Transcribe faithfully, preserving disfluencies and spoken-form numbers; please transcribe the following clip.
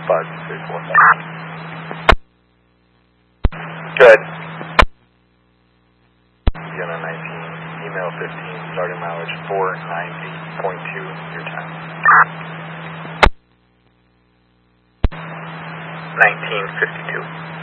five three four. Good. Vienna nineteen, email fifteen, starting mileage four ninety point two, your time. nineteen fifty-two.